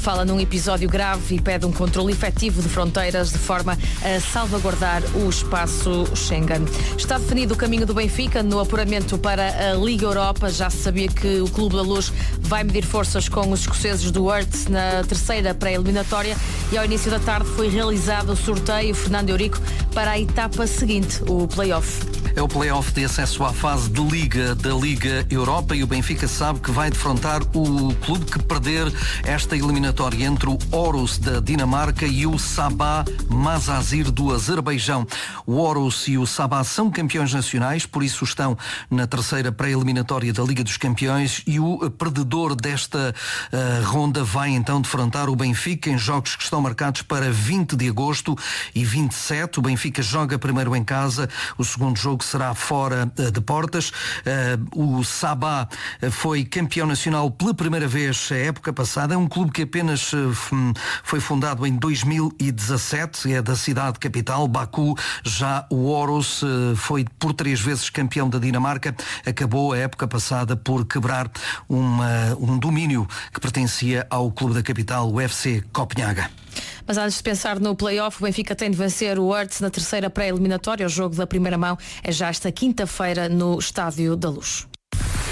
fala num episódio grave e pede um controle efetivo de fronteiras de forma a salvaguardar o espaço Schengen. Está definido o caminho do Benfica no apuramento para a Liga Europa. Já se sabia que o Clube da Luz vai medir forças com os escoceses do Hearts na terceira pré-eliminatória e ao início da tarde foi realizado o sorteio Fernando Eurico para a etapa seguinte, o play-off. É o play-off de acesso à fase de Liga da Liga Europa e o Benfica sabe que vai defrontar o clube que perder esta eliminatória entre o Orus da Dinamarca e o Sabah Mazazir do Azerbaijão. O Orus e o Sabah são campeões nacionais, por isso estão na terceira pré-eliminatória da Liga dos Campeões e o perdedor desta ronda vai então defrontar o Benfica em jogos que estão marcados para 20 de agosto e 27. O Benfica joga primeiro em casa, o segundo jogo será fora de portas. O Sabah foi campeão nacional pela primeira vez a época passada. É um clube que apenas foi fundado em 2017, é da cidade capital, Baku. Já o Orus foi por 3 vezes campeão da Dinamarca. Acabou a época passada por quebrar um domínio que pertencia ao clube da capital, o FC Copenhaga. Mas antes de pensar no play-off, o Benfica tem de vencer o Hearts na terceira pré-eliminatória. O jogo da primeira mão é já esta quinta-feira no Estádio da Luz.